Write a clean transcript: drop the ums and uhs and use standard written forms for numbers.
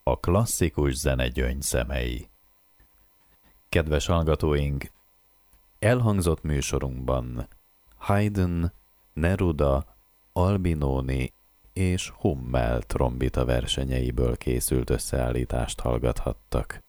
A klasszikus zene gyöngyszemei. Kedves hallgatóink, elhangzott műsorunkban Haydn, Neruda, Albinoni és Hummel trombita versenyeiből készült összeállítást hallgathattak.